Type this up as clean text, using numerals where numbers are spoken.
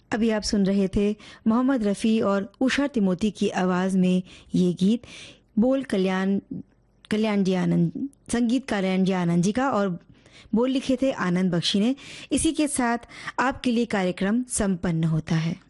अभी आप सुन रहे थे मोहम्मद रफ़ी और उषा तिमोती की आवाज़ में ये गीत। बोल कल्याण जी आनंद, संगीत कल्याण जी आनंद जी का, और बोल लिखे थे आनंद बख्शी ने। इसी के साथ आपके लिए कार्यक्रम संपन्न होता है।